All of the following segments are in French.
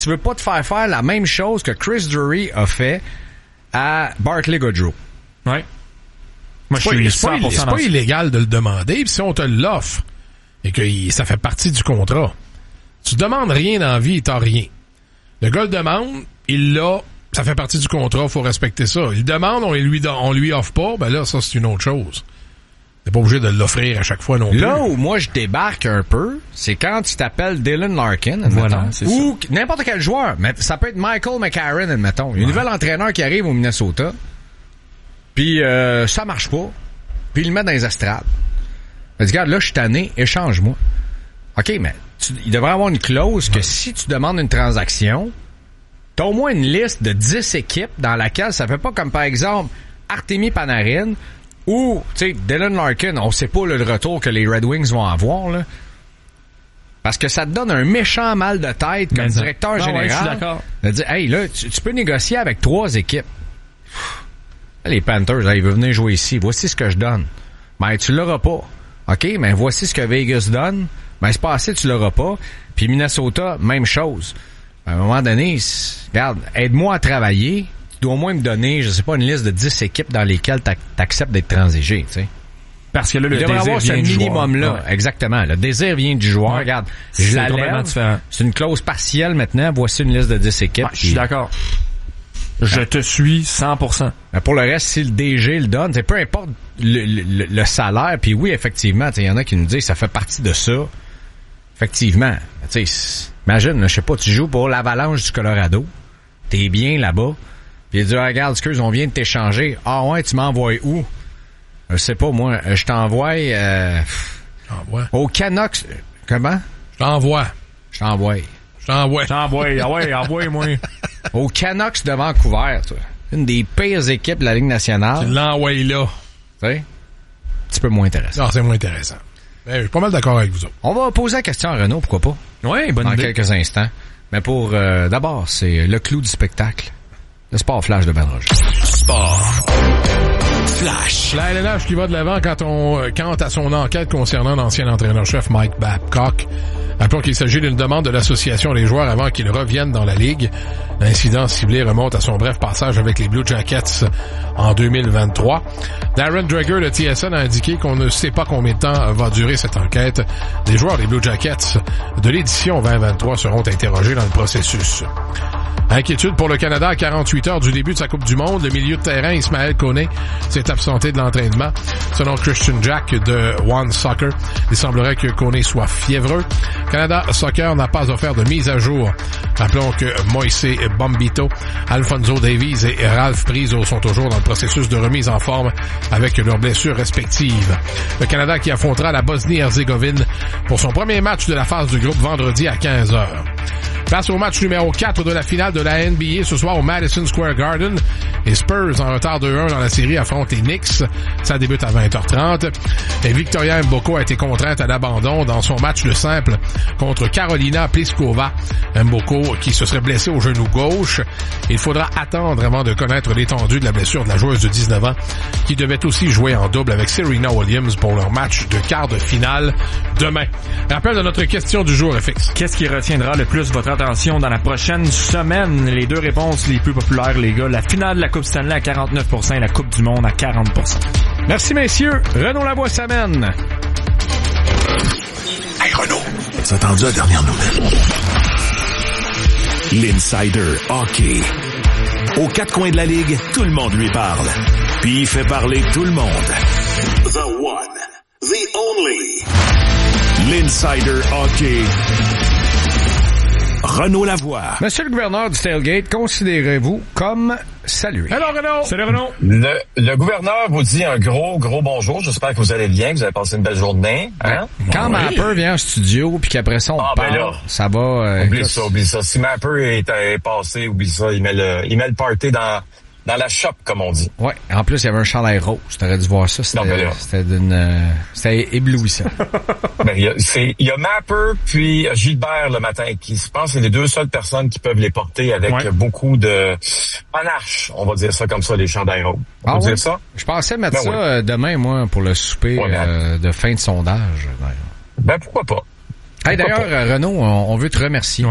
tu veux pas te faire la même chose que Chris Drury a fait à Barclay Goodrow. Ouais. Moi, c'est pas illégal de le demander, puis si on te l'offre et que ça fait partie du contrat, tu demandes rien dans la vie et t'as rien. Le gars le demande, il l'a, ça fait partie du contrat, faut respecter ça. Il demande, on lui offre pas, ben là, ça c'est une autre chose. T'es pas obligé de l'offrir à chaque fois non plus. Là où moi je débarque un peu, c'est quand tu t'appelles Dylan Larkin, voilà, ou n'importe quel joueur. Mais ça peut être Michael McCarron, admettons. Il y a un nouvel entraîneur qui arrive au Minnesota, puis ça marche pas, puis il le met dans les estrades. Il dit, regarde, là je suis tanné, échange-moi. OK, mais il devrait avoir une clause que si tu demandes une transaction, t'as au moins une liste de 10 équipes dans laquelle ça fait pas comme par exemple Artemi Panarin ou, tu sais, Dylan Larkin, on sait pas le retour que les Red Wings vont avoir, là. Parce que ça te donne un méchant mal de tête comme directeur général. Ouais, je suis d'accord. De dire, hey, là, tu peux négocier avec 3 équipes. Les Panthers, là, ils veulent venir jouer ici. Voici ce que je donne. Mais tu l'auras pas. OK, mais voici ce que Vegas donne. Ben, c'est pas assez, tu l'auras pas. Puis Minnesota, même chose. À un moment donné, regarde, aide-moi à travailler. Tu dois au moins me donner, je sais pas, une liste de 10 équipes dans lesquelles t'acceptes d'être transigé, tu sais. Parce que là, le désir avoir vient ce du minimum-là. joueur. Ouais. Exactement. Le désir vient du joueur. Ouais. Regarde, C'est je la complètement lève. différent. C'est une clause partielle maintenant. Voici une liste de 10 équipes. Ouais, je suis d'accord. Je te suis 100%. Mais pour le reste, si le DG le donne, peu importe le salaire, puis oui, effectivement, il y en a qui nous disent que ça fait partie de ça. Effectivement. Imagine, là, je sais pas, tu joues pour l'Avalanche du Colorado. T'es bien là-bas. Puis il dit, regarde, excuse, on vient de t'échanger. Ah ouais, tu m'envoies où? Je sais pas, moi. Je t'envoie... au Canucks... Comment? Je t'envoie. Ah ouais, envoie-moi. Au Canucks de Vancouver, toi. Une des pires équipes de la Ligue nationale. Tu l'envoies là. Tu sais? Un petit peu moins intéressant. Non, c'est moins intéressant. Mais je suis pas mal d'accord avec vous autres. On va poser la question à Renaud, pourquoi pas? Oui, bonne idée. Dans quelques instants. Mais pour... d'abord, c'est le clou du spectacle. Le sport flash de Ben Roger. Sport flash. La LNH qui va de l'avant quant à son enquête concernant l'ancien entraîneur-chef Mike Babcock. Rappelons qu'il s'agit d'une demande de l'association des joueurs avant qu'ils reviennent dans la Ligue. L'incident ciblé remonte à son bref passage avec les Blue Jackets en 2023. Darren Dreger de TSN a indiqué qu'on ne sait pas combien de temps va durer cette enquête. Les joueurs des Blue Jackets de l'édition 2023 seront interrogés dans le processus. Inquiétude pour le Canada à 48 heures du début de sa Coupe du Monde. Le milieu de terrain, Ismaël Koné, s'est absenté de l'entraînement. Selon Christian Jack de One Soccer, il semblerait que Koné soit fiévreux. Canada Soccer n'a pas offert de mise à jour. Rappelons que Moïse Bombito, Alfonso Davies et Ralph Priso sont toujours dans le processus de remise en forme avec leurs blessures respectives. Le Canada qui affrontera la Bosnie-Herzégovine pour son premier match de la phase de groupe vendredi à 15h. Place au match numéro 4 de la finale de la NBA ce soir au Madison Square Garden. Les Spurs, en retard 2-1 dans la série, affrontent les Knicks. Ça débute à 20h30. Et Victoria Mboko a été contrainte à l'abandon dans son match de simple contre Carolina Pliskova. Mboko qui se serait blessée au genou gauche. Il faudra attendre avant de connaître l'étendue de la blessure de la joueuse de 19 ans qui devait aussi jouer en double avec Serena Williams pour leur match de quart de finale demain. Rappel de notre question du jour, FX. Qu'est-ce qui retiendra le plus votre attention dans la prochaine semaine? Les deux réponses les plus populaires, les gars. La finale de la Coupe Stanley à 49% et la Coupe du Monde à 40%. Merci, messieurs. Renaud Lavoie s'amène. Hey, Renaud, t'as entendu la dernière nouvelle? L'Insider Hockey. Aux quatre coins de la Ligue, tout le monde lui parle. Puis il fait parler tout le monde. The one, the only. L'Insider Hockey. Renaud Lavoie. Monsieur le gouverneur du Tailgate, considérez-vous comme salué. Hello, Renaud! Salut, Renaud! Le gouverneur vous dit un gros bonjour. J'espère que vous allez bien, que vous avez passé une belle journée. Hein? Quand Mapper vient en studio, puis qu'après ça, on parle, là, ça va... Oublie ça. Si Mapper est passé, oublie ça. Il met le party dans la shop, comme on dit. Ouais. En plus, il y avait un chandail rose. T'aurais dû voir ça. C'était éblouissant. Ben, il y a Mapper puis Gilbert le matin qui, je pense, c'est les deux seules personnes qui peuvent les porter avec beaucoup de panache. On va dire ça comme ça, les chandails roses. On peut dire ça? Je pensais mettre ça demain, moi, pour le souper de fin de sondage. Ben, pourquoi pas? Hey, d'ailleurs, Renaud, on veut te remercier. Oui.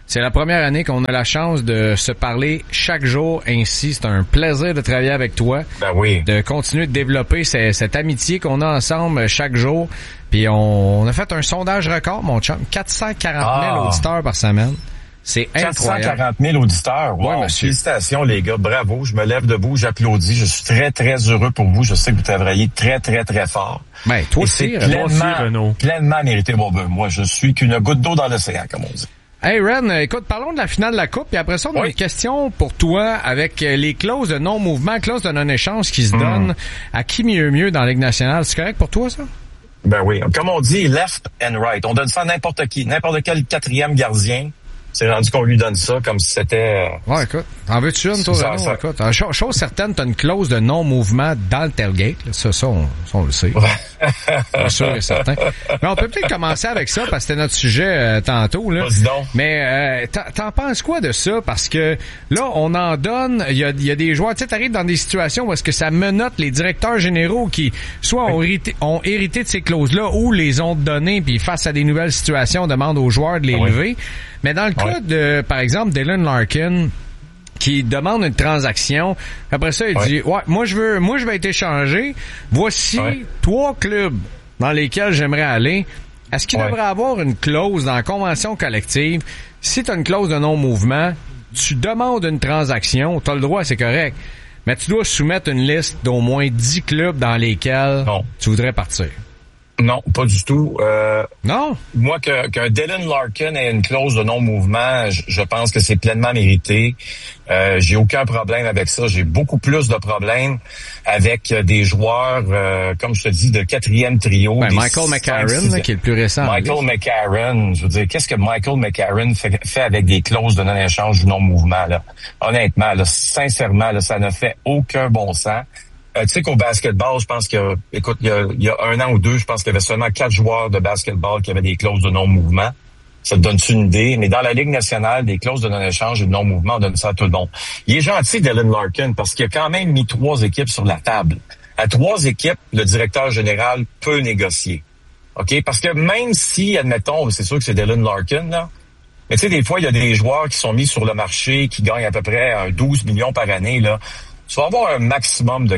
C'est la première année qu'on a la chance de se parler chaque jour ainsi. C'est un plaisir de travailler avec toi. Ben oui. De continuer de développer cette amitié qu'on a ensemble chaque jour. Puis on a fait un sondage record, mon chum. 440 000 auditeurs par semaine. C'est incroyable. 440 000 auditeurs. Wow, ouais, monsieur. Félicitations, les gars. Bravo. Je me lève debout, j'applaudis. Je suis très, très heureux pour vous. Je sais que vous travaillez très, très, très fort. Ben, toi aussi, Renaud. Pleinement mérité. Bon, ben, moi, je suis qu'une goutte d'eau dans l'océan, comme on dit. Hey Ren, écoute, parlons de la finale de la Coupe, puis après ça, on a une question pour toi avec les clauses de non-mouvement, clauses de non-échange qui se donnent à qui mieux dans la Ligue nationale. C'est correct pour toi, ça? Ben oui. Comme on dit, left and right. On donne ça à n'importe qui. N'importe quel quatrième gardien. C'est rendu qu'on lui donne ça comme si c'était... Ouais, écoute. En veux-tu une, toi, Renaud? Écoute, chose certaine, t'as une clause de non-mouvement dans le tailgate. Là. Ça, on le sait. C'est sûr et certain. Mais on peut peut-être commencer avec ça, parce que c'était notre sujet tantôt. Là. Vas-y donc. Mais t'en penses quoi de ça? Parce que là, on en donne... Il y a des joueurs... Tu sais, t'arrives dans des situations où est-ce que ça menotte les directeurs généraux qui soit ont hérité de ces clauses-là ou les ont données, puis face à des nouvelles situations, on demande aux joueurs de les lever. Mais dans le cas de, par exemple, Dylan Larkin, qui demande une transaction, après ça, il dit, moi je vais être échangé. Voici 3 clubs dans lesquels j'aimerais aller. Est-ce qu'il devrait avoir une clause dans la convention collective? Si tu as une clause de non-mouvement, tu demandes une transaction, tu as le droit, c'est correct. Mais tu dois soumettre une liste d'au moins 10 clubs dans lesquels tu voudrais partir. Non, pas du tout. Non? Moi, qu'un Dylan Larkin ait une clause de non-mouvement, je pense que c'est pleinement mérité. J'ai aucun problème avec ça. J'ai beaucoup plus de problèmes avec des joueurs, comme je te dis, de 4e trio. Ben, Michael McCarron, qui est le plus récent. Michael McCarron, je veux dire, qu'est-ce que Michael McCarron fait avec des clauses de non-échange du non-mouvement, là? Honnêtement, là, sincèrement, là, ça ne fait aucun bon sens. Tu sais qu'au basketball, je pense que, écoute, il y a 1 an ou 2, je pense qu'il y avait seulement 4 joueurs de basketball qui avaient des clauses de non-mouvement. Ça te donne-tu une idée? Mais dans la Ligue nationale, des clauses de non-échange et de non-mouvement, on donne ça à tout le monde. Il est gentil, Dylan Larkin, parce qu'il a quand même mis 3 équipes sur la table. À 3 équipes, le directeur général peut négocier. OK? Parce que même si, admettons, c'est sûr que c'est Dylan Larkin, là, mais tu sais, des fois, il y a des joueurs qui sont mis sur le marché, qui gagnent à peu près 12 millions par année, là. Tu vas avoir un maximum de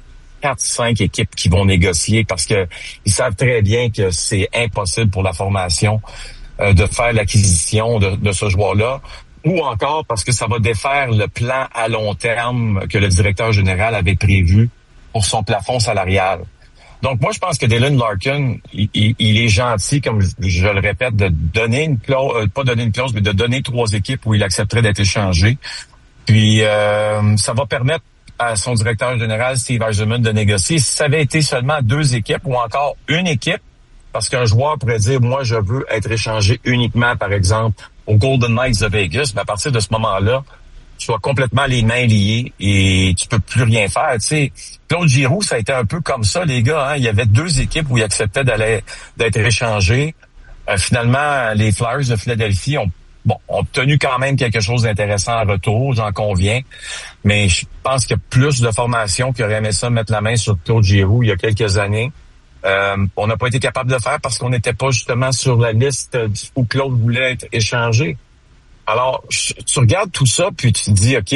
4-5 équipes qui vont négocier parce que ils savent très bien que c'est impossible pour la formation de faire l'acquisition de ce joueur-là, ou encore parce que ça va défaire le plan à long terme que le directeur général avait prévu pour son plafond salarial. Donc moi, je pense que Dylan Larkin, il est gentil, comme je le répète, de donner une clause, pas donner une clause, mais de donner 3 équipes où il accepterait d'être échangé. Puis ça va permettre à son directeur général, Steve Yzerman, de négocier. Si ça avait été seulement 2 équipes ou encore une équipe, parce qu'un joueur pourrait dire, moi, je veux être échangé uniquement, par exemple, aux Golden Knights de Vegas, mais à partir de ce moment-là, tu as complètement les mains liées et tu peux plus rien faire. Tu sais, Claude Giroux, ça a été un peu comme ça, les gars. Hein? Il y avait 2 équipes où il acceptait d'être échangé. Finalement, les Flyers de Philadelphie ont obtenu quand même quelque chose d'intéressant en retour, j'en conviens. Mais je pense qu'il y a plus de formations qui auraient aimé ça mettre la main sur Claude Giroux il y a quelques années. On n'a pas été capable de le faire parce qu'on n'était pas justement sur la liste où Claude voulait être échangé. Alors, tu regardes tout ça, puis tu te dis, OK,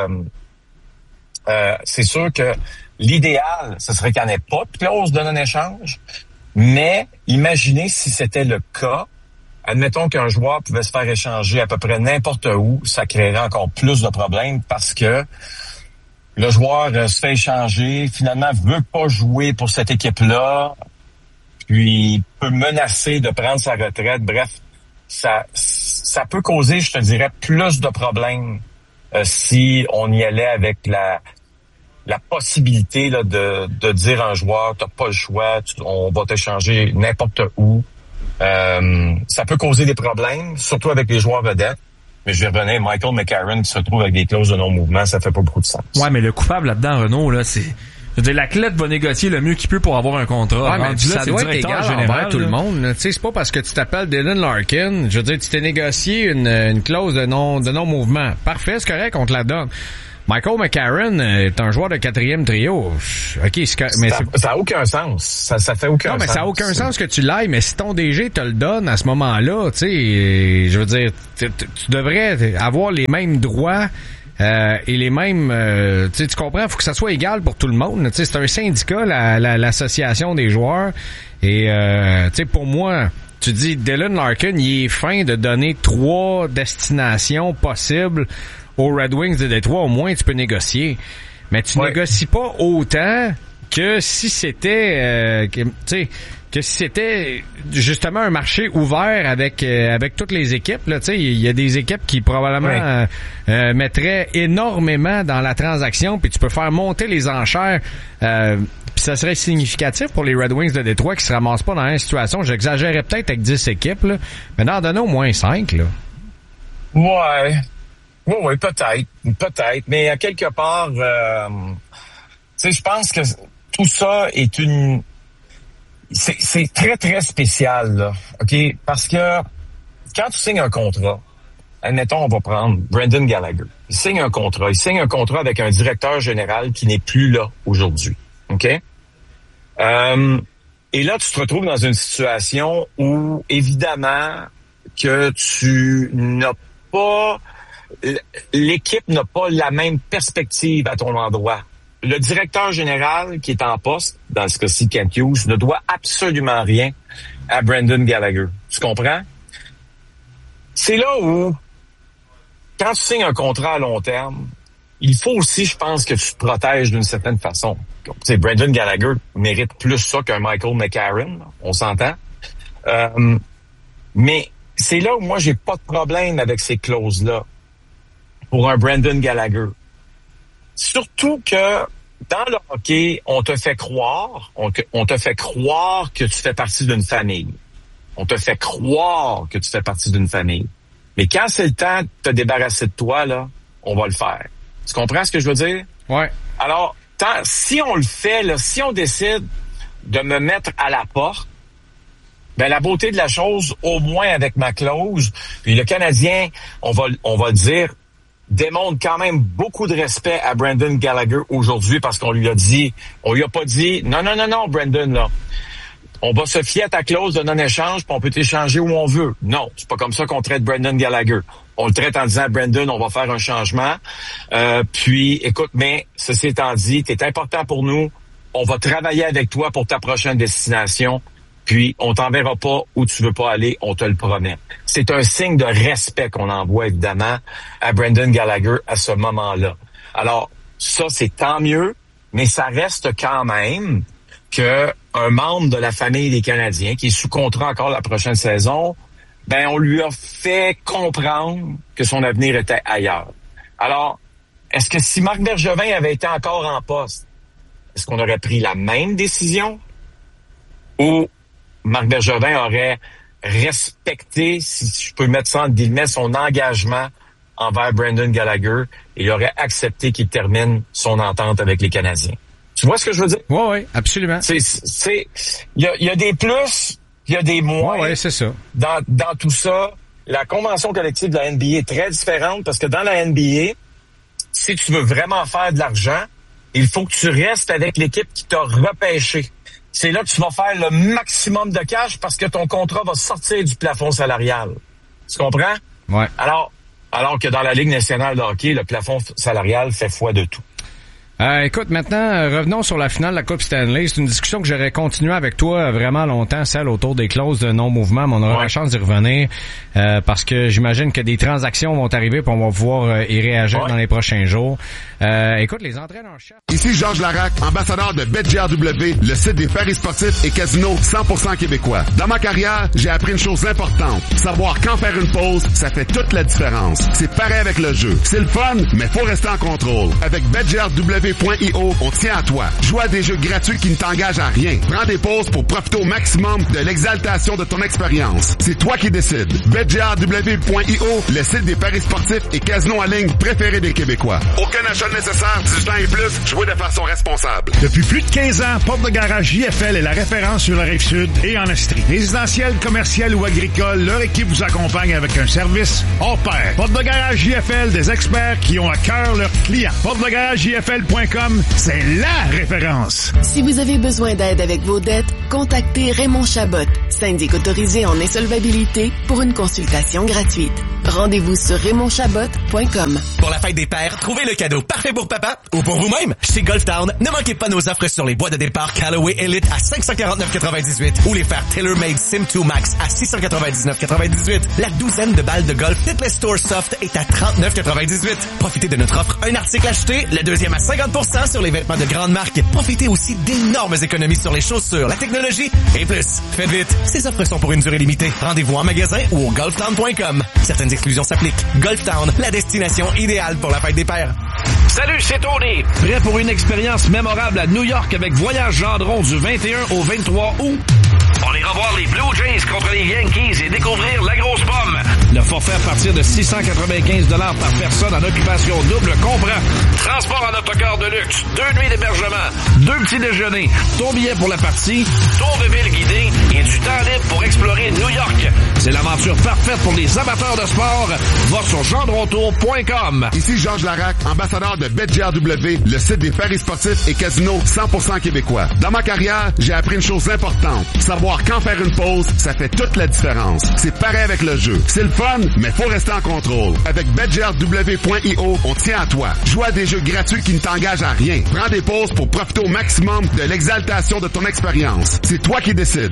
c'est sûr que l'idéal, ce serait qu'il n'y en ait pas de clause de non-échange, mais imaginez si c'était le cas. Admettons qu'un joueur pouvait se faire échanger à peu près n'importe où, ça créerait encore plus de problèmes parce que le joueur se fait échanger, finalement veut pas jouer pour cette équipe-là, puis peut menacer de prendre sa retraite. Bref, ça peut causer, je te dirais, plus de problèmes si on y allait avec la possibilité là, de dire à un joueur, t'as pas le choix, on va t'échanger n'importe où. Ça peut causer des problèmes, surtout avec les joueurs vedettes. Mais je vais revenir, Michael McCarron qui se trouve avec des clauses de non-mouvement, ça fait pas beaucoup de sens. Ouais, mais le coupable là-dedans, Renaud, là, c'est... Je veux dire, l'athlète va négocier le mieux qu'il peut pour avoir un contrat. Ouais, mais ça doit être égal envers tout le monde. Tu sais, c'est pas parce que tu t'appelles Dylan Larkin, je veux dire, tu t'es négocié une clause de non-mouvement. Parfait, c'est correct, on te la donne. Michael McCarron est un joueur de 4e trio. OK, ça a aucun sens. Ça fait aucun sens. Non, mais ça a aucun sens que tu l'ailles, mais si ton DG te le donne à ce moment-là, tu sais, je veux dire, tu devrais avoir les mêmes droits et les mêmes... tu comprends, il faut que ça soit égal pour tout le monde. Tu sais, c'est un syndicat, l'association des joueurs. Et, tu sais, pour moi... Tu dis, Dylan Larkin, il est fin de donner 3 destinations possibles aux Red Wings de Détroit. Au moins, tu peux négocier. Mais tu négocies pas autant que si c'était, que si c'était justement un marché ouvert avec toutes les équipes. Là, tu sais, il y a des équipes qui probablement mettraient énormément dans la transaction, puis tu peux faire monter les enchères. Puis ça serait significatif pour les Red Wings de Détroit qui se ramassent pas dans une situation, j'exagérais peut-être avec 10 équipes, là, mais d'en donner au moins 5, là. Ouais, peut-être, mais à quelque part, tu sais, je pense que tout ça est c'est très, très spécial, là, OK? Parce que quand tu signes un contrat, admettons, on va prendre Brendan Gallagher. Il signe un contrat avec un directeur général qui n'est plus là aujourd'hui. OK? Et là, tu te retrouves dans une situation où, évidemment, que tu n'as pas... L'équipe n'a pas la même perspective à ton endroit. Le directeur général qui est en poste, dans ce cas-ci, Kent Hughes, ne doit absolument rien à Brendan Gallagher. Tu comprends? C'est là où, quand tu signes un contrat à long terme, il faut aussi, je pense, que tu te protèges d'une certaine façon. Tu sais, Brendan Gallagher mérite plus ça qu'un Michael McCarron, on s'entend. Mais c'est là où moi, j'ai pas de problème avec ces clauses-là pour un Brendan Gallagher. Surtout que dans le hockey, on te fait croire que tu fais partie d'une famille. On te fait croire que tu fais partie d'une famille. Mais quand c'est le temps de te débarrasser de toi, là, on va le faire. Tu comprends ce que je veux dire? Ouais. Alors, si on le fait, là, si on décide de me mettre à la porte, ben la beauté de la chose, au moins avec ma clause, puis le Canadien, on va dire, démontre quand même beaucoup de respect à Brendan Gallagher aujourd'hui parce qu'on lui a pas dit, non, Brendan, là, on va se fier à ta clause de non-échange puis on peut t'échanger où on veut. Non, c'est pas comme ça qu'on traite Brendan Gallagher. On le traite en disant, Brendan, on va faire un changement. Puis, écoute, mais ceci étant dit, t'es important pour nous. On va travailler avec toi pour ta prochaine destination. Puis, on t'enverra pas où tu veux pas aller, on te le promet. C'est un signe de respect qu'on envoie, évidemment, à Brendan Gallagher à ce moment-là. Alors, ça, c'est tant mieux, mais ça reste quand même que un membre de la famille des Canadiens, qui est sous contrat encore la prochaine saison, ben, on lui a fait comprendre que son avenir était ailleurs. Alors, est-ce que si Marc Bergevin avait été encore en poste, est-ce qu'on aurait pris la même décision? Ou Marc Bergevin aurait respecté, si je peux mettre ça entre guillemets, son engagement envers Brendan Gallagher et il aurait accepté qu'il termine son entente avec les Canadiens. Tu vois ce que je veux dire? Oui, absolument. Il y a des plus, il y a des moins. Oui, c'est ça. Dans tout ça, la convention collective de la NBA est très différente parce que dans la NBA, si tu veux vraiment faire de l'argent, il faut que tu restes avec l'équipe qui t'a repêché. C'est là que tu vas faire le maximum de cash parce que ton contrat va sortir du plafond salarial. Tu comprends? Ouais. Alors que dans la Ligue nationale de hockey, le plafond salarial fait foi de tout. Écoute, maintenant, revenons sur la finale de la Coupe Stanley. C'est une discussion que j'aurais continué avec toi vraiment longtemps, celle autour des clauses de non-mouvement, mais on aura la chance d'y revenir parce que j'imagine que des transactions vont arriver puis on va pouvoir y réagir dans les prochains jours. Écoute, les entraîneurs-chefs... Ici Georges Larac, ambassadeur de BetGRW, le site des paris sportifs et casinos 100% québécois. Dans ma carrière, j'ai appris une chose importante. Savoir quand faire une pause, ça fait toute la différence. C'est pareil avec le jeu. C'est le fun, mais faut rester en contrôle. Avec BetGRW, BPM.io, on tient à toi. Joue à des jeux gratuits qui ne t'engagent à rien. Prends des pauses pour profiter au maximum de l'exaltation de ton expérience. C'est toi qui décides. BetGRW.io, le site des paris sportifs et casinos en ligne préférés des Québécois. Aucun achat nécessaire, 18 ans et plus, jouez de façon responsable. Depuis plus de 15 ans, Porte de Garage JFL est la référence sur la Rive-Sud et en Estrie. Résidentiel, commercial ou agricole, leur équipe vous accompagne avec un service hors pair. Porte de Garage JFL, des experts qui ont à cœur leurs clients. PorteDeGarageJFL.com, c'est la référence. Si vous avez besoin d'aide avec vos dettes, contactez Raymond Chabot, syndic autorisé en insolvabilité, pour une consultation gratuite. Rendez-vous sur RaymondChabot.com. Pour la fête des pères, trouvez le cadeau parfait pour papa ou pour vous-même. Chez Golf Town, ne manquez pas nos offres sur les bois de départ Callaway Elite à 549,98 ou les fers TaylorMade Sim2 Max à 699,98. La douzaine de balles de golf Titleist Tour Soft est à 39,98. Profitez de notre offre, un article acheté, le deuxième à 50% sur les vêtements de grandes marques. Profitez aussi d'énormes économies sur les chaussures, la technologie et plus. Faites vite, ces offres sont pour une durée limitée. Rendez-vous en magasin ou au golftown.com. Certaines exclusions s'appliquent. Golf Town, la destination idéale pour la fête des pères. Salut, c'est Tony. Prêt pour une expérience mémorable à New York avec Voyage Gendron du 21 au 23 août? On ira voir les Blue Jays contre les Yankees et découvrir la grosse pomme. Le forfait à partir de 695 $ par personne en occupation double comprend transport en autocar de luxe, 2 nuits d'hébergement, 2 petits déjeuners, ton billet pour la partie, tour de ville guidé et du temps libre pour explorer New York. C'est l'aventure parfaite pour les amateurs de sport. Va sur gendrontour.com. Ici Georges Larac, ambassadeur de BetGRW, le site des paris sportifs et casinos 100% québécois. Dans ma carrière, j'ai appris une chose importante. Savoir quand faire une pause, ça fait toute la différence. C'est pareil avec le jeu. C'est le fun, mais faut rester en contrôle. Avec BetGRW.io, on tient à toi. Joue à des jeux gratuits qui ne t'engagent à rien. Prends des pauses pour profiter au maximum de l'exaltation de ton expérience. C'est toi qui décides.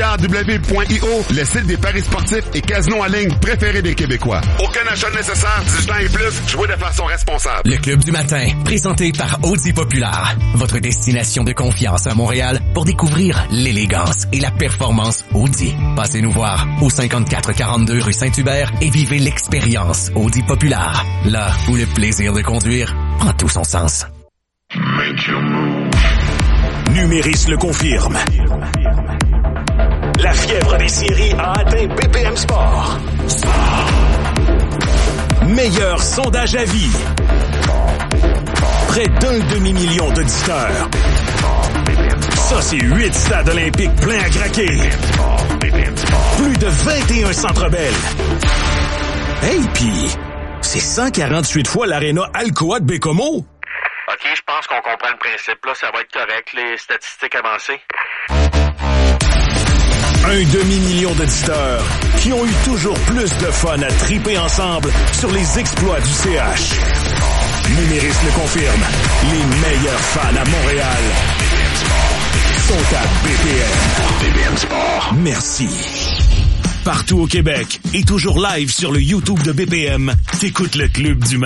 BetGRW.io, le site des paris sportifs et casinos en ligne préférés des Québécois. Aucun achat nécessaire, 18 ans et plus, jouez de façon responsable. Le Club du matin, présenté par Audi Populaire. Votre destination de confiance à Montréal pour découvrir l'élégance et la performance Audi. Passez nous voir au 5442 rue Saint-Hubert et vivez l'expérience Audi Populaire. Là où le plaisir de conduire prend tout son sens. Numéris le confirme. La fièvre des séries a atteint BPM Sport. Meilleur sondage à vie. Près d'1 demi-million d'auditeurs. Ça, c'est 8 stades olympiques pleins à craquer. Plus de 21 centres belles. Hey, pis c'est 148 fois l'aréna Alcoa de Bécomo. OK, je pense qu'on comprend le principe. Là, ça va être correct, les statistiques avancées. 1 demi-million d'auditeurs qui ont eu toujours plus de fun à triper ensemble sur les exploits du CH. Numéris le confirme. Les meilleurs fans à Montréal sont à BPM. BPM Sport. Merci. Partout au Québec et toujours live sur le YouTube de BPM, t'écoutes le Club du matin.